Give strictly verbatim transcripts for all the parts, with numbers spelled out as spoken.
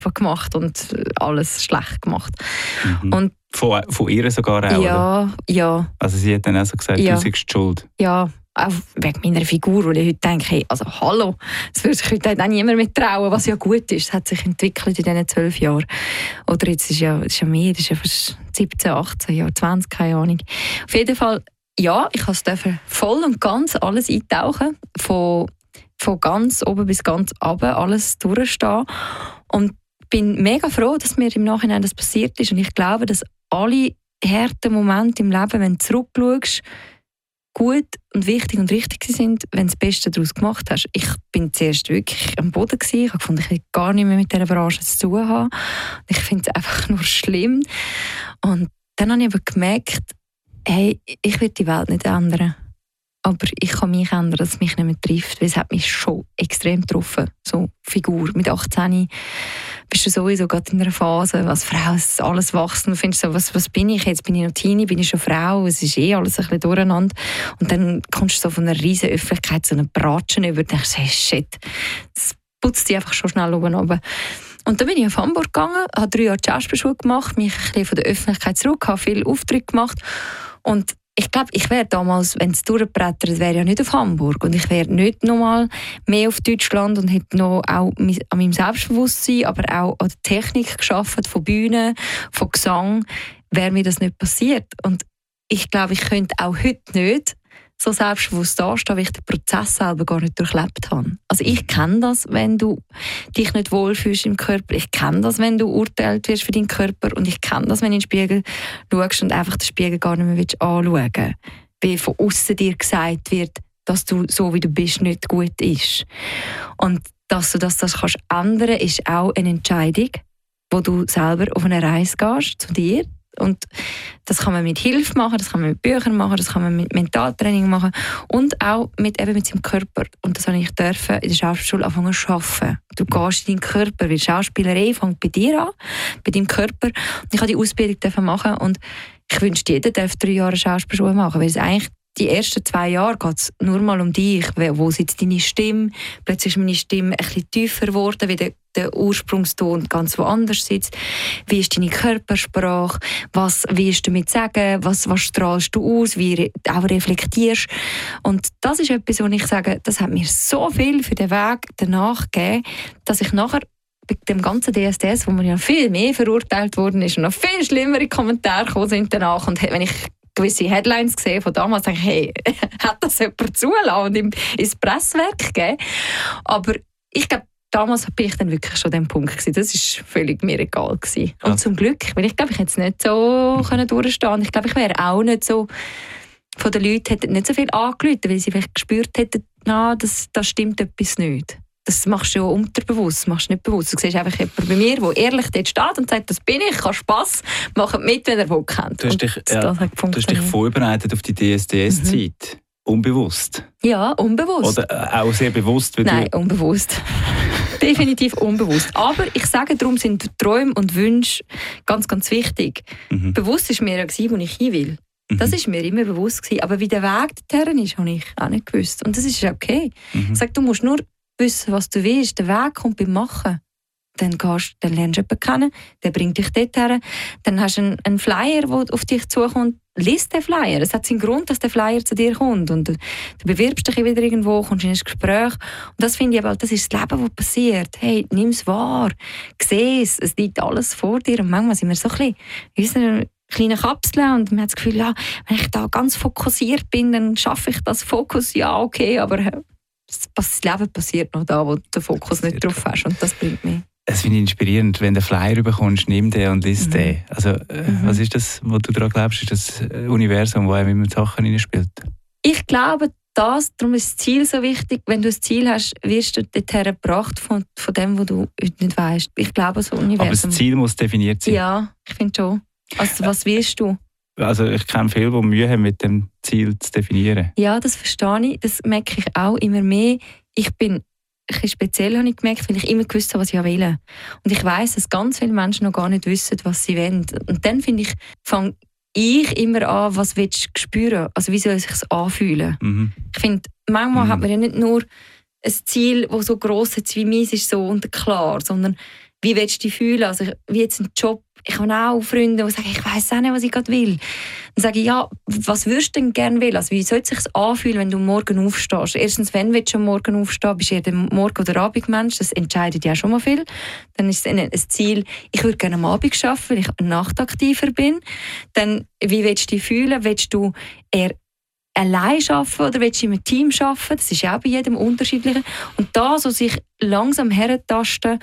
gemacht und alles schlecht gemacht. Mhm. Und von, von ihr sogar auch, ja, oder? ja. Also sie hat dann auch so gesagt, ja. du seist schuld. Ja, auch wegen meiner Figur, wo ich heute denke, hey, also hallo, das würde sich heute auch niemand mehr trauen, was ja gut ist. Es hat sich entwickelt in diesen zwölf Jahren. Oder jetzt ist ja, ist ja mehr, das ist ja fast siebzehn, achtzehn Jahre, zwanzig, keine Ahnung. Auf jeden Fall, ja, ich durfte voll und ganz alles eintauchen, von, von ganz oben bis ganz runter, alles durchstehen. Und bin mega froh, dass mir im Nachhinein das passiert ist. Und ich glaube, dass alle harten Momente im Leben, wenn du zurückschaust, gut und wichtig und richtig sind, wenn du das Beste daraus gemacht hast. Ich bin zuerst wirklich am Boden gewesen. Ich habe gefunden, ich will gar nicht mehr mit dieser Branche zu tun haben. Ich finde es einfach nur schlimm. Und dann habe ich aber gemerkt, hey, ich will die Welt nicht ändern. Aber ich kann mich ändern, dass es mich nicht mehr trifft, weil es hat mich schon extrem getroffen. So Figur. Mit achtzehn bist du sowieso gerade in einer Phase, als Frau ist alles wachsen. Du findest so, was, was bin ich jetzt? Bin ich noch Teenie? Bin ich schon Frau? Es ist eh alles ein bisschen durcheinander. Und dann kommst du so von einer riesen Öffentlichkeit so eine Bratschen über und denkst, hey, shit, das putzt dich einfach schon schnell oben runter. Und dann bin ich auf Hamburg gegangen, habe drei Jahre die Schauspielschule gemacht, mich ein bisschen von der Öffentlichkeit zurück, habe viele Auftritte gemacht. Und ich glaube, ich wäre damals, wenn es durchbrettert, wäre ja nicht auf Hamburg. Und ich wäre nicht nochmal mehr auf Deutschland und hätte noch auch an meinem Selbstbewusstsein, aber auch an der Technik gearbeitet, von Bühne, von Gesang, wäre mir das nicht passiert. Und ich glaube, ich könnte auch heute nicht so selbstbewusst dastehen, weil ich den Prozess selber gar nicht durchlebt habe. Also ich kenne das, wenn du dich nicht wohlfühlst im Körper. Ich kenne das, wenn du urteilt wirst für deinen Körper. Und ich kenne das, wenn du in den Spiegel schaust und einfach den Spiegel gar nicht mehr anschauen willst. Weil von außen dir gesagt wird, dass du so, wie du bist, nicht gut ist. Und dass du das, das kannst ändern, ist auch eine Entscheidung, wo du selber auf eine Reise gehst, zu dir. Und das kann man mit Hilfe machen, das kann man mit Büchern machen, das kann man mit Mentaltraining machen und auch mit, eben mit seinem Körper. Und das habe ich dürfen in der Schauspielschule anfangen zu arbeiten. Du gehst in deinen Körper, weil Schauspielerei fängt bei dir an, bei deinem Körper. Und ich habe die Ausbildung machen und ich wünschte, jeder darf drei Jahre Schauspielschule machen, weil es eigentlich die ersten zwei Jahre geht es nur mal um dich. Wo sitzt deine Stimme? Plötzlich ist meine Stimme ein bisschen tiefer geworden, weil der, der Ursprungston ganz woanders sitzt. Wie ist deine Körpersprache? Was willst du damit sagen? Was, was strahlst du aus? Wie re- auch reflektierst? Und das ist etwas, wo ich sage, das hat mir so viel für den Weg danach gegeben, dass ich nachher bei dem ganzen D S D S, wo man ja viel mehr verurteilt worden ist und noch viel schlimmere Kommentare gekommen sind danach. Und wenn ich gewisse Headlines gesehen von damals, denke ich, hey, hat das jemand zulassen und ihm ins Presswerk gegeben? Aber ich glaube, damals bin ich dann wirklich schon an dem Punkt gewesen. Das war völlig mir egal gewesen. Und zum Glück, weil ich glaube, ich hätte es nicht so können durchstehen. Ich glaube, ich wäre auch nicht so, von den Leuten hätten nicht so viel angerufen, weil sie vielleicht gespürt hätten, na, das, das stimmt etwas nicht. Das machst du ja unterbewusst, machst du nicht bewusst. Du siehst einfach jemanden bei mir, der ehrlich dort steht und sagt, das bin ich, kann Spass, macht mit, wenn er will kennt. Du hast dich, ja, du hast dich vorbereitet auf die D S D S-Zeit. Mhm. Unbewusst? Ja, unbewusst. Oder äh, auch sehr bewusst? Nein, du... unbewusst. Definitiv unbewusst. Aber ich sage, darum sind Träume und Wünsche ganz, ganz wichtig. Mhm. Bewusst war mir ja, wo ich hin will. Das war mir immer bewusst gewesen. Aber wie der Weg dorthin ist, habe ich auch nicht gewusst. Und das ist okay. Mhm. Ich sage, du musst nur wissen, was du willst. Der Weg kommt beim Machen. Dann, gehst, dann lernst du jemanden kennen, der bringt dich dorthin. Dann hast du einen, einen Flyer, der auf dich zukommt. Lies den Flyer. Es hat seinen Grund, dass der Flyer zu dir kommt. Und du, du bewirbst dich wieder irgendwo, kommst in ein Gespräch. Und das finde ich aber, das ist das Leben, das passiert. Hey, nimm es wahr. Seh es. Es liegt alles vor dir. Und manchmal sind wir so ein bisschen in unserer kleinen Kapsel und man hat das Gefühl, ja, wenn ich da ganz fokussiert bin, dann schaffe ich das Fokus. Ja, okay, aber das Leben passiert noch da, wo du den Fokus nicht drauf hast. Und das bringt mich. Es finde ich inspirierend, wenn du den Flyer bekommst, nimm den und lies mhm. den. Also, äh, mhm. was ist das, was du daran glaubst? Ist das Universum, das einem immer Sachen hineinspielt? Ich glaube, das, darum ist das Ziel so wichtig. Wenn du ein Ziel hast, wirst du dorthin gebracht von, von dem, was du heute nicht weißt. Ich glaube, so Universum. Aber das Ziel muss definiert sein. Ja, ich finde schon. Also, was willst du? Also ich kenne viele, die Mühe haben, mit dem Ziel zu definieren. Ja, das verstehe ich. Das merke ich auch immer mehr. Ich bin ein bisschen speziell, habe ich gemerkt, weil ich immer gewusst habe, was ich will. Und ich weiss, dass ganz viele Menschen noch gar nicht wissen, was sie wollen. Und dann finde ich, fange ich immer an, was willst du spüren? Also wie soll es sich anfühlen? Mhm. Ich finde, manchmal mhm. hat man ja nicht nur ein Ziel, das so gross ist wie meins, ist so und klar, sondern wie willst du dich fühlen? Also, wie jetzt ein Job. Ich habe auch Freunde, die sagen, ich weiss auch nicht, was ich gerade will. Dann sage ich, ja, was würdest du denn gerne will? Also, wie soll es sich anfühlen, wenn du morgen aufstehst? Erstens, wenn willst du am Morgen aufstehen? Bist du eher der Morgen- oder Abendmensch? Das entscheidet ja schon mal viel. Dann ist es ein Ziel, ich würde gerne am Abend arbeiten, weil ich nachtaktiver bin. Dann, wie willst du dich fühlen? Willst du eher allein arbeiten oder willst du in einem Team arbeiten? Das ist ja auch bei jedem unterschiedlich. Und da so sich langsam herentasten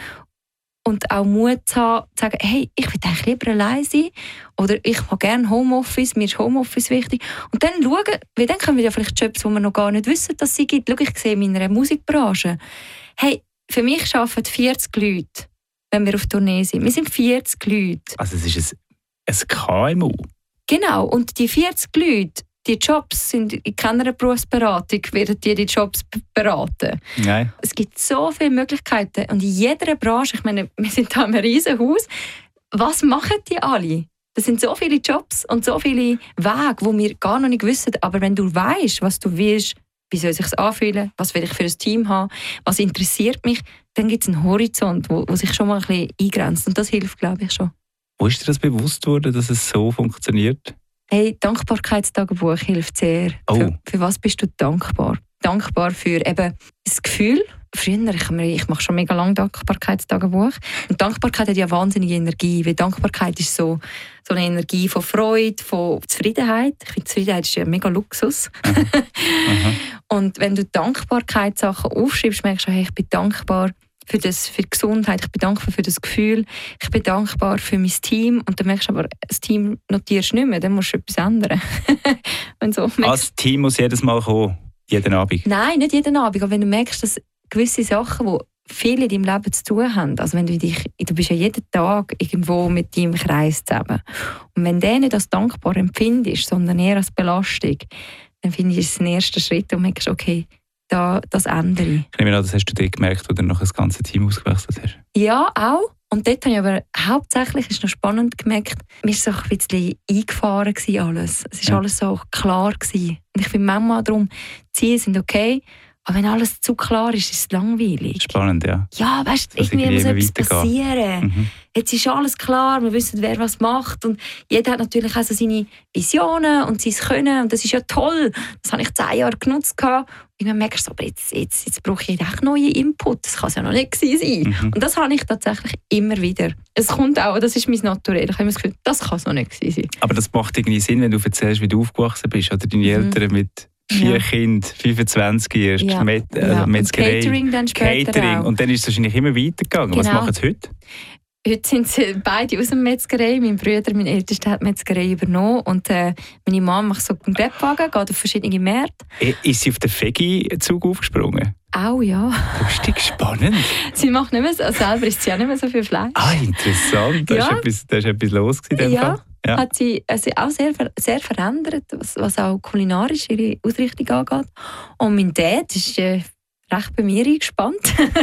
und auch Mut zu haben, zu sagen, hey, ich will eigentlich lieber allein sein oder ich mag gerne Homeoffice, mir ist Homeoffice wichtig. Und dann schauen, weil dann können wir ja vielleicht Jobs, die wir noch gar nicht wissen, dass sie gibt. Schau, ich sehe in meiner Musikbranche, hey, für mich arbeiten vierzig Leute, wenn wir auf Tournee sind. Wir sind vierzig Leute. Also es ist ein, ein K M U. Genau, und die vierzig Leute, die Jobs sind in keiner Berufsberatung, werden die die Jobs beraten. Nein. Es gibt so viele Möglichkeiten und in jeder Branche, ich meine, wir sind hier in einem riesen Haus, was machen die alle? Das sind so viele Jobs und so viele Wege, die wir gar noch nicht wissen. Aber wenn du weißt, was du willst, wie soll es sich anfühlen, was will ich für ein Team haben, was interessiert mich, dann gibt es einen Horizont, wo, wo sich schon mal ein bisschen eingrenzt. Und das hilft, glaube ich, schon. Wo ist dir das bewusst worden, dass es so funktioniert? Hey, Dankbarkeitstagebuch hilft sehr. Oh. Für, für was bist du dankbar? Dankbar für eben das Gefühl. Früher, ich, ich mache schon mega lange Dankbarkeitstagebuch. Und Dankbarkeit hat ja wahnsinnige Energie. Weil Dankbarkeit ist so, so eine Energie von Freude, von Zufriedenheit. Ich finde, Zufriedenheit ist ja mega Luxus. Aha. Aha. Und wenn du Dankbarkeitssachen aufschreibst, merkst du, hey, ich bin dankbar für, das, für die Gesundheit, ich bin dankbar für das Gefühl, ich bin dankbar für mein Team. Und dann merkst du aber, das Team notierst du nicht mehr, dann musst du etwas ändern. Wenn so merkst, das Team muss jedes Mal kommen, jeden Abend? Nein, nicht jeden Abend, aber wenn du merkst, dass gewisse Sachen, die viel in deinem Leben zu tun haben, also wenn du dich, du bist ja jeden Tag irgendwo mit deinem Kreis zusammen. Und wenn du nicht als dankbar empfindest, sondern eher als Belastung, dann finde ich, ist es ein erster Schritt und merkst, okay, da, das ändere ich. Ich nehme an, das hast du dort gemerkt, wo du noch das ganze Team ausgewechselt hast. Ja, auch. Und dort habe ich aber hauptsächlich, ist noch spannend gemerkt, mir war so ein bisschen eingefahren gewesen alles. Es war ja. alles so klar gewesen. Und ich finde manchmal darum, Ziele sind okay, aber wenn alles zu klar ist, ist es langweilig. Spannend, ja. Ja, weißt du, irgendwie muss etwas passieren. Mhm. Jetzt ist alles klar, wir wissen, wer was macht. Und jeder hat natürlich auch so seine Visionen und sein Können. Und das ist ja toll. Das habe ich zehn Jahre genutzt. Und dann merkst du, aber jetzt, jetzt, jetzt brauche ich echt neuen Input. Das kann es ja noch nicht gewesen sein. Mhm. Und das habe ich tatsächlich immer wieder. Es kommt auch, das ist mein Naturell. Ich habe immer das Gefühl, das kann es noch nicht gewesen sein. Aber das macht irgendwie Sinn, wenn du erzählst, wie du aufgewachsen bist. Oder deine mhm. Eltern mit vier ja. Kindern, fünfundzwanzig erst, ja. Met, äh, ja. Metzgerei, Catering dann später Catering. auch. Und dann ist es wahrscheinlich immer weitergegangen. Genau. Was machen sie heute? Heute sind sie beide aus der Metzgerei. Mein Bruder, mein Ältester, hat die Metzgerei übernommen. Und äh, meine Mama macht so einen Grabwagen, geht auf verschiedene Märkte. Ist sie auf den Fegi-Zug aufgesprungen? Auch, ja. Das ist spannend. Sie macht nicht mehr so, selber isst sie auch nicht mehr so viel Fleisch. Ah, interessant. Da ja. ist etwas, da ist etwas los in dem ja. Fall. Ja, hat sie also auch sehr, sehr verändert, was, was auch kulinarisch ihre Ausrichtung angeht. Und mein Dad ist äh, recht bei mir eingespannt.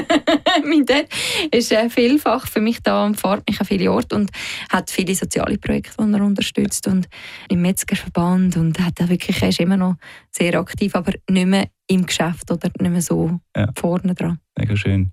Mein Dad ist äh, vielfach für mich da und fährt mich an viele Orte und hat viele soziale Projekte, die er unterstützt und im Metzgerverband und hat da wirklich, er ist immer noch sehr aktiv, aber nicht mehr im Geschäft oder nicht mehr so ja. vorne dran. Mega schön.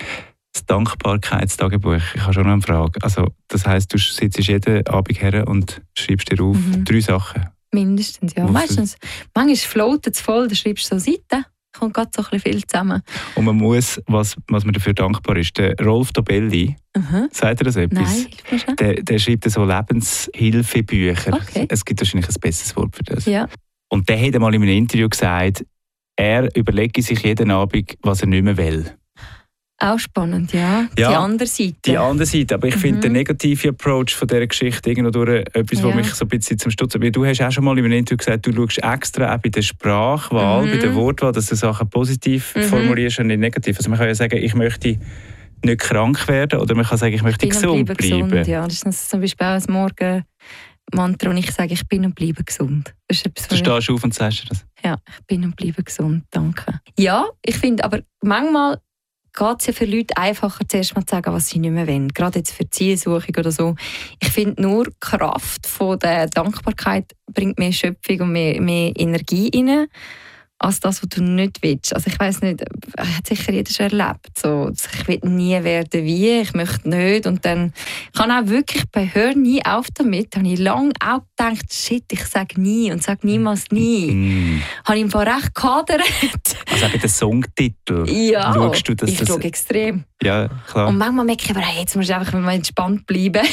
Das Dankbarkeitstagebuch, ich habe schon noch eine Frage. Also, das heisst, du sitzt jeden Abend her und schreibst dir auf mhm. drei Sachen? Mindestens, ja. Meistens, manchmal floatet es voll, dann schreibst du so Seiten. Kommt gerade so ein bisschen viel zusammen. Und man muss, was, was man dafür dankbar ist, der Rolf Dobelli, uh-huh. sagt er das etwas? Nein, hilf mir schon. Der, der schreibt so Lebenshilfebücher. Okay. Es gibt wahrscheinlich ein besseres Wort für das. Ja. Und der hat einmal in einem Interview gesagt, er überlege sich jeden Abend, was er nicht mehr will. Auch spannend, ja. ja. Die andere Seite. Die andere Seite, aber ich mhm. finde den negativen Approach von dieser Geschichte irgendwo durch etwas, ja. was mich so ein bisschen zum Stutzen bringt. Du hast auch schon mal in einem Interview gesagt, du schaust extra auch bei der Sprachwahl, mhm. bei der Wortwahl, dass du Sachen positiv mhm. formulierst und nicht negativ. Also man kann ja sagen, ich möchte nicht krank werden oder man kann sagen, ich möchte ich gesund bleiben. Gesund, ja. Das ist zum Beispiel auch ein Morgenmantra und ich sage, ich bin und bleibe gesund. Das ist etwas, du stehst auf und sagst das? Ja, ich bin und bleibe gesund, danke. Ja, ich finde aber manchmal geht es ja für Leute einfacher, zuerst mal zu sagen, was sie nicht mehr wollen. Gerade jetzt für Zielsuchung oder so. Ich finde, nur die Kraft von der Dankbarkeit bringt mehr Schöpfung und mehr, mehr Energie rein. als das, was du nicht willst. Also ich weiss nicht, hat sicher jeder schon erlebt. So, ich will nie werden wie, ich möchte nicht. Und dann kann auch wirklich bei «Hör nie auf damit», habe ich lange auch gedacht, shit, ich sage nie und sage niemals nie. Mm. Habe ich im Fall recht gehadert. Also auch bei den Songtiteln ja, schaust du, dass ich das... schaue extrem. Ja, klar. Und manchmal merke ich aber, hey, jetzt musst du einfach mal entspannt bleiben.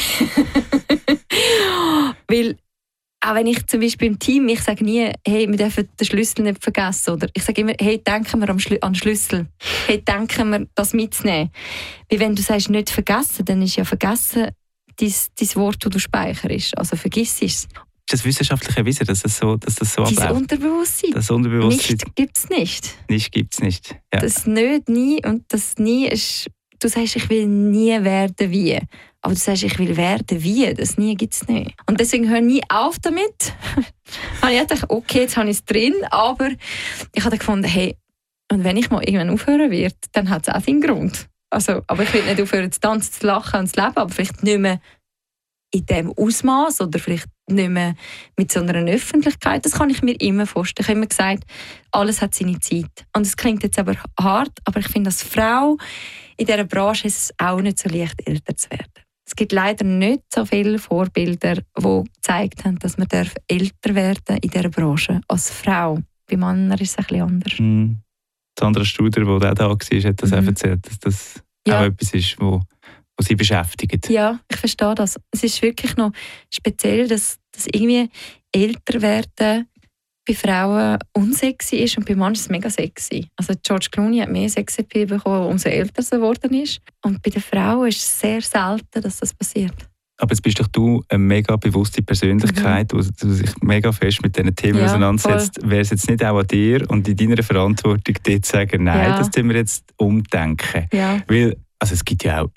Weil auch wenn ich zum Beispiel im Team, ich sage nie, hey, wir dürfen den Schlüssel nicht vergessen. Oder ich sage immer, hey, denken wir am Schlü- an den Schlüssel. Hey, denken wir, das mitzunehmen. Weil wenn du sagst, nicht vergessen, dann ist ja vergessen dein, dein Wort, das du speicherst. Also vergiss es. Das wissenschaftliche Wissen, dass das so, dass das so abläuft. Das Unterbewusstsein. Das Unterbewusstsein. Nicht gibt es nicht. Nicht gibt es nicht. Ja. Das nicht, nie und das nie ist, du sagst, ich will nie werden wie. Aber du sagst, ich will werden wie, das nie gibt es nicht. Und deswegen hör nie auf damit. habe ich gedacht, okay, jetzt habe ich es drin, aber ich habe gefunden, hey, und wenn ich mal irgendwann aufhören werde, dann hat es auch seinen Grund. Also, aber ich will nicht aufhören zu tanzen, zu lachen und zu leben, aber vielleicht nicht mehr in diesem Ausmaß oder vielleicht nicht mehr mit so einer Öffentlichkeit. Das kann ich mir immer vorstellen. Ich habe immer gesagt, alles hat seine Zeit. Und es klingt jetzt aber hart, aber ich finde, als Frau in dieser Branche ist es auch nicht so leicht, älter zu werden. Es gibt leider nicht so viele Vorbilder, die gezeigt haben, dass man älter werden darf in dieser Branche als Frau. Bei Männern ist es ein bisschen anders. Mm. Sandra Studer, die auch da war, hat das mhm. auch erzählt, dass das ja. auch etwas ist, wo, wo sie beschäftigt. Ja, ich verstehe das. Es ist wirklich noch speziell, dass, dass irgendwie älter werden bei Frauen unsexy ist und bei Männern ist es mega sexy. Also George Clooney hat mehr Sexappeal bekommen, umso älter er geworden ist. Und bei den Frauen ist es sehr selten, dass das passiert. Aber jetzt bist doch du eine mega bewusste Persönlichkeit, mhm. die sich mega fest mit diesen Themen ja, auseinandersetzt. Wäre es jetzt nicht auch an dir und in deiner Verantwortung, dort zu sagen, nein, ja. das müssen wir jetzt umdenken? Ja. Weil also es gibt ja auch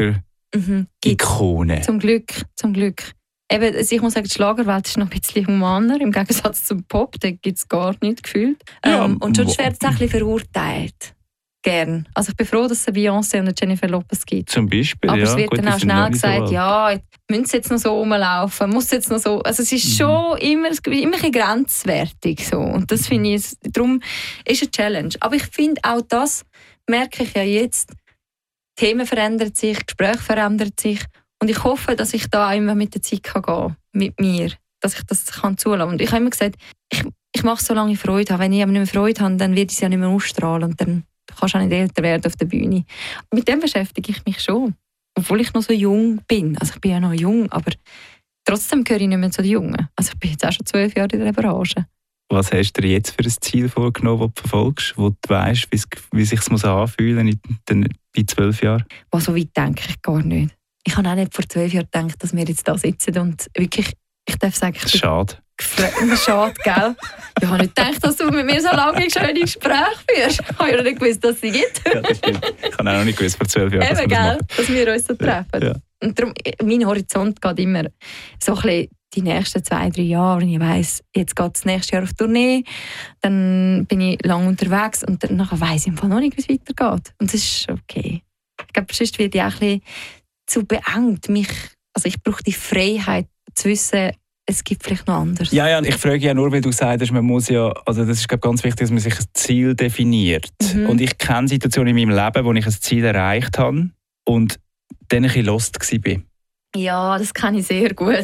Schlager-Ikonen. Mhm. Zum Glück, zum Glück. Eben, also ich muss sagen, die Schlagerwelt ist noch ein bisschen humaner, im Gegensatz zum Pop, da gibt es gar nichts gefühlt. Ja, ähm, und schon wird es ein bisschen verurteilt. Gern. Also ich bin froh, dass es Beyoncé und Jennifer Lopez gibt. Zum Beispiel, aber ja. es wird Gut, dann auch schnell gesagt, so ja, müssen sie jetzt noch so rumlaufen, muss jetzt noch so. Also es ist mhm. schon immer, immer ein bisschen grenzwertig so. Und das finde ich, darum ist eine Challenge. Aber ich finde auch das, merke ich ja jetzt, Themen verändern sich, Gespräche verändern sich. Und ich hoffe, dass ich da immer mit der Zeit gehen kann, mit mir, dass ich das kann zulassen. Und ich habe immer gesagt, ich, ich mache es, solange ich Freude habe. Wenn ich aber nicht mehr Freude habe, dann wird es ja nicht mehr ausstrahlen und dann kannst du auch nicht älter werden auf der Bühne. Mit dem beschäftige ich mich schon, obwohl ich noch so jung bin. Also ich bin ja noch jung, aber trotzdem gehöre ich nicht mehr zu den Jungen. Also ich bin jetzt auch schon zwölf Jahre in dieser Branche. Was hast du dir jetzt für ein Ziel vorgenommen, das du verfolgst, wo du weißt, wie es sich anfühlen muss bei zwölf Jahren? Oh, so weit denke ich gar nicht. Ich habe auch nicht vor zwölf Jahren gedacht, dass wir jetzt da sitzen und wirklich, ich darf sagen, ich bin schade. Schade, gell? Ich habe nicht gedacht, dass du mit mir so lange schöne Gespräche führst. Ich habe ja nicht gewusst, dass es sie gibt. Ja, das stimmt. Ich habe auch noch nicht gewusst vor zwölf Jahren, dass wir das machen. Dass wir uns so treffen. Ja. Und darum, mein Horizont geht immer so ein bisschen die nächsten zwei, drei Jahre. Und ich weiss, jetzt geht es nächstes Jahr auf Tournee. Dann bin ich lange unterwegs und dann weiss ich im Fall noch nicht, wie es weitergeht. Und das ist okay. Ich glaube, sonst werde ich auch ein bisschen zu beengt. Mich, also ich brauche die Freiheit zu wissen, es gibt vielleicht noch anders. Ja, ja, ich frage ja nur, weil du sagst, man muss ja, also das ist glaube ganz wichtig, dass man sich ein Ziel definiert. Mhm. Und ich kenne Situationen in meinem Leben, wo ich ein Ziel erreicht habe und dann ein bisschen lost war. Ja, das kenne ich sehr gut.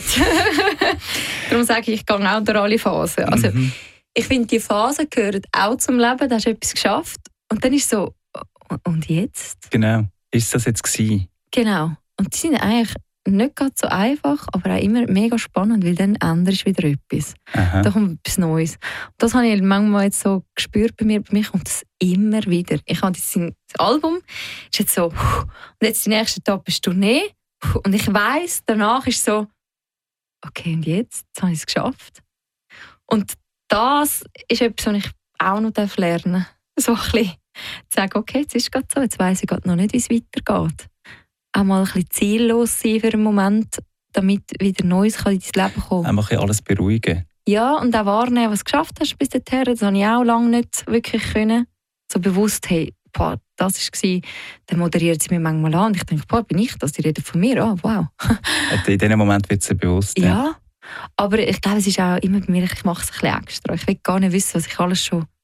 Darum sage ich, ich gehe auch durch alle Phasen. Also, mhm. ich finde, die Phasen gehören auch zum Leben, da hast du etwas geschafft und dann ist so, und jetzt? Genau, ist das jetzt gewesen? Genau, und die sind eigentlich nicht ganz so einfach, aber auch immer mega spannend, weil dann ändert wieder etwas. Aha. Da kommt etwas Neues. Und das habe ich manchmal jetzt so gespürt bei mir. Bei mir kommt das immer wieder. Ich habe das Album, ist jetzt so, und jetzt die nächste Etappe ist Tournee. Und ich weiss, danach ist so, okay, und jetzt? Jetzt habe ich es geschafft. Und das ist etwas, was ich auch noch lernen darf. So ein bisschen zu sagen, okay, jetzt ist es gerade so, jetzt weiss ich gerade noch nicht, wie es weitergeht. Auch mal ein bisschen ziellos sein für einen Moment, damit wieder Neues in dein Leben kommen kann. Einfach alles beruhigen. Ja, und auch wahrnehmen, was du geschafft hast bis dahin. Das habe ich auch lange nicht wirklich können. So bewusst, hey, boah, das war, dann moderiert sie mich manchmal an und ich denke, boah, bin ich das? Die reden von mir, oh, wow. In diesem Moment wird es dir bewusst. Ja, ja, aber ich glaube, es ist auch immer bei mir, ich mache es ein bisschen extra. Ich will gar nicht wissen, was ich alles schon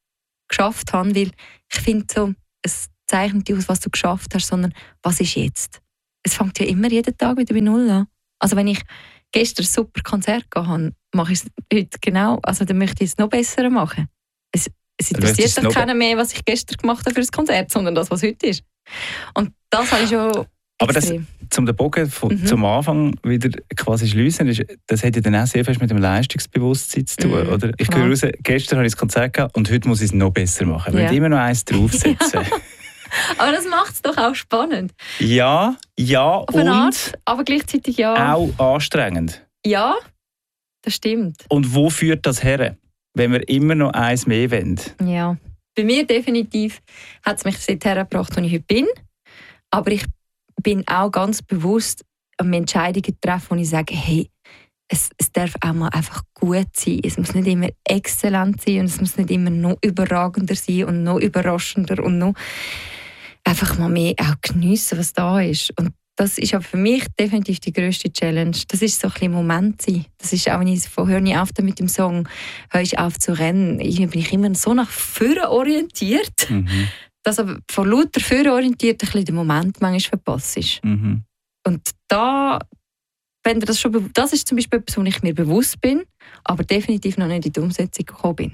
geschafft habe, weil ich finde so, es zeichnet nicht aus, was du geschafft hast, sondern was ist jetzt. Es fängt ja immer jeden Tag wieder bei Null an. Also wenn ich gestern ein super Konzert gehabt habe, mache ich es heute genau, also dann möchte ich es noch besser machen. Es, es interessiert doch keiner mehr, was ich gestern gemacht habe für das Konzert, sondern das, was heute ist. Und das habe ich schon aber das, zum den Bogen von, mhm. zum Anfang wieder quasi schliessen, ist, das hat ja dann auch sehr fest mit dem Leistungsbewusstsein zu tun, mhm. oder? Ich höre raus, gestern habe ich das Konzert gehabt und heute muss ich es noch besser machen. Ich ja. will immer noch eins draufsetzen. Ja. Aber das macht es doch auch spannend. Ja, ja auf eine Art, aber gleichzeitig ja. auch anstrengend. Ja, das stimmt. Und wo führt das her, wenn wir immer noch eins mehr wollen? Ja, bei mir definitiv hat es mich seither gebracht, wo ich heute bin. Aber ich bin auch ganz bewusst an Entscheidungen treffen, wo ich sage, hey, es, es darf auch mal einfach gut sein. Es muss nicht immer exzellent sein und es muss nicht immer noch überragender sein und noch überraschender und noch einfach mal mehr auch geniessen, was da ist. Und das ist aber für mich definitiv die grösste Challenge. Das ist so ein bisschen Moment sein. Das ist auch, wenn ich von «Hör nicht auf» mit dem Song «Hör ich auf zu rennen», irgendwie bin ich immer so nach vorne orientiert, mhm. dass aber von lauter vorne orientiert ein bisschen den Moment manchmal verpasst ist. Mhm. Und da, wenn das schon, das ist zum Beispiel etwas, wo ich mir bewusst bin, aber definitiv noch nicht in die Umsetzung gekommen bin.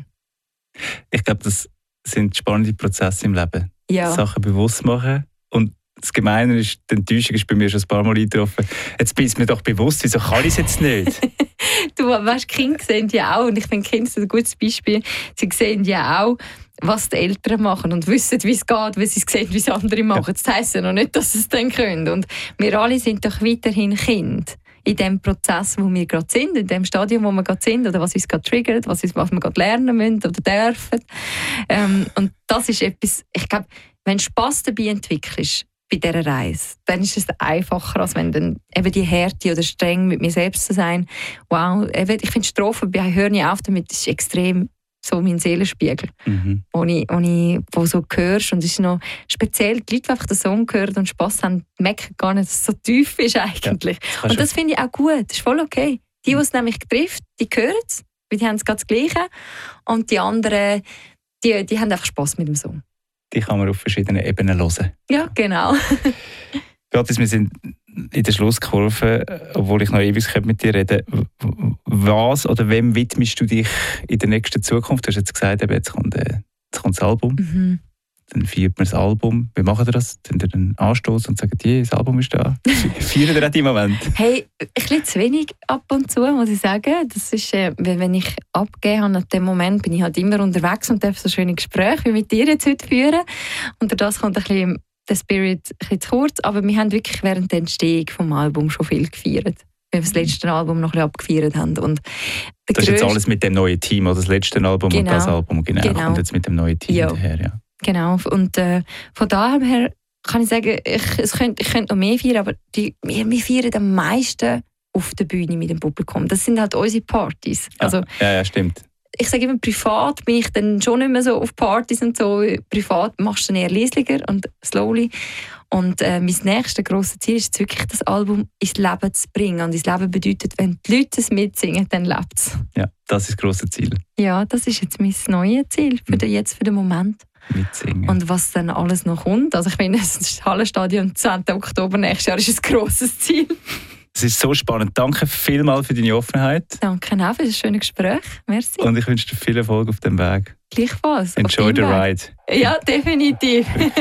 Ich glaube, das sind spannende Prozesse im Leben. Ja. Sachen bewusst machen. Und das Gemeine ist, die Enttäuschung ist bei mir schon ein paar Mal eingetroffen. Jetzt bin ich mir doch bewusst, wieso kann ich es jetzt nicht? Du weißt, Kinder sehen ja auch, und ich finde, Kinder sind ein gutes Beispiel, sie sehen ja auch, was die Eltern machen und wissen, wie es geht, weil sie sehen, wie es andere machen. Ja. Das heisst ja noch nicht, dass sie es dann können. Und wir alle sind doch weiterhin Kinder in dem Prozess, wo wir gerade sind, in dem Stadium, wo wir gerade sind, oder was uns gerade triggert, was, uns, was wir gerade lernen müssen oder dürfen. Ähm, und das ist etwas, ich glaube, wenn du Spass dabei entwickelst, bei dieser Reise, dann ist es einfacher, als wenn dann eben die Härte oder streng mit mir selbst zu sein. Wow, eben, ich finde Strophen bei «Hör nicht auf» damit ist extrem so mein Seelenspiegel, mhm. wo, ich, wo, ich, wo so hörst. Und es ist noch speziell, die Leute, die einfach den Song hören und Spass haben, merken gar nicht, dass es so tief ist eigentlich. Ja, das und das finde ich auch gut, das ist voll okay. Die, die es nämlich trifft, die hören es, weil die haben es gerade das Gleiche. Und die anderen, die, die haben einfach Spass mit dem Song. Die kann man auf verschiedenen Ebenen hören. Ja, genau. Beatrice, wir sind in der Schlusskurve, obwohl ich noch ewig mit dir reden könnte. Was oder wem widmest du dich in der nächsten Zukunft? Du hast jetzt gesagt, jetzt kommt, äh, jetzt kommt das Album. Mhm. Dann feiert man das Album. Wie machen wir das? Dann einen Anstoß und sagen, yeah, das Album ist da. Feiern wir den Moment? Hey, ein bisschen zu wenig ab und zu, muss ich sagen. Das ist, äh, wenn ich abgegeben habe, an dem Moment bin ich halt immer unterwegs und darf so schöne Gespräche wie mit dir jetzt heute führen. Und das kommt ein bisschen der Spirit ein bisschen zu kurz. Aber wir haben wirklich während der Entstehung des Albums schon viel gefeiert. Weil wir das letzte Album noch ein bisschen abgefeiert haben. Und das ist jetzt alles mit dem neuen Team, oder das letzte Album genau. und das Album genau, genau. kommt jetzt mit dem neuen Team ja. daher. Ja. Genau, und äh, von daher kann ich sagen, ich, es könnt, ich könnte noch mehr feiern, aber die, wir, wir feiern am meisten auf der Bühne mit dem Publikum. Das sind halt unsere Partys. Ja, also, ja, ja, stimmt. Ich sage immer, privat bin ich dann schon nicht mehr so auf Partys und so. Privat machst du dann eher leislicher und slowly. Und äh, mein nächstes grosses Ziel ist wirklich, das Album ins Leben zu bringen. Und ins Leben bedeutet, wenn die Leute es mitsingen, dann lebt es. Ja, das ist das grosse Ziel. Ja, das ist jetzt mein neues Ziel für den, jetzt für den Moment. Mitsingen. Und was dann alles noch kommt. Also ich meine, das Hallenstadion zehnten Oktober nächstes Jahr ist ein grosses Ziel. Es ist so spannend. Danke vielmals für deine Offenheit. Danke auch für das schöne Gespräch. Merci. Und ich wünsche dir viel Erfolg auf dem Weg. Gleichfalls. Enjoy the ride. Ja, definitiv.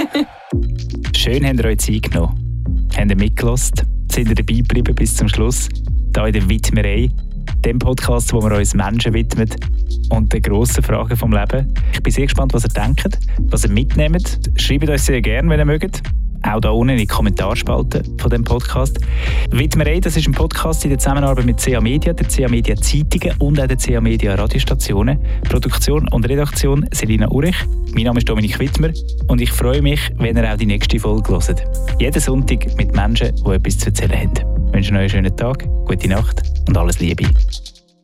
Schön, habt ihr euch Zeit genommen. Habt ihr mitgelassen? Sind ihr dabei geblieben bis zum Schluss? Hier in der Widmerei. Dem Podcast, wo wir uns Menschen widmen und den grossen Fragen vom Leben. Ich bin sehr gespannt, was ihr denkt, was ihr mitnehmt. Schreibt uns sehr gerne, wenn ihr mögt. Auch da unten in die Kommentarspalte von dem Podcast. Widmerei, das ist ein Podcast in der Zusammenarbeit mit C A Media, der C A Media Zeitungen und auch der C A Media Radiostationen. Produktion und Redaktion Selina Urich. Mein Name ist Dominik Wittmer und ich freue mich, wenn ihr auch die nächste Folge hört. Jeden Sonntag mit Menschen, die etwas zu erzählen haben. Ich wünsche euch einen schönen Tag, gute Nacht und alles Liebe.